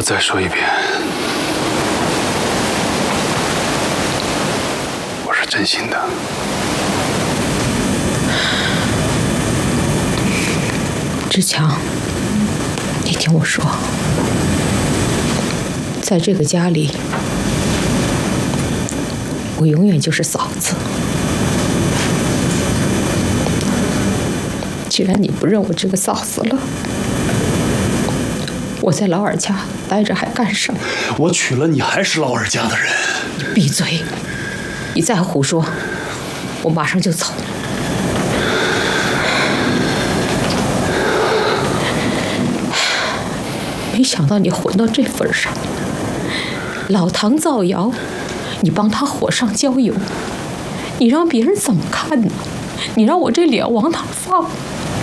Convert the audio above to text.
再说一遍，我是真心的。 志强，你听我说，在这个家里，我永远就是嫂子。既然你不认我这个嫂子了，我在老二家待着还干什么？ 我娶了你还是老二家的人。 闭嘴！你再胡说，我马上就走。没想到你混到这份上，老唐造谣，你帮他火上浇油，你让别人怎么看呢？你让我这脸往哪放？